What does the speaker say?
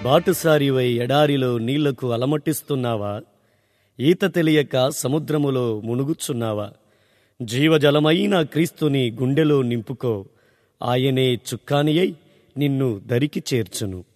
బాటుసారివై ఎడారిలో నీళ్లకు అలమటిస్తున్నావా? ఈత తెలియక సముద్రములో మునుగుచున్నావా? జీవజలమైన క్రీస్తుని గుండెలో నింపుకో. ఆయనే చుక్కానియై నిన్ను దరికి చేర్చును.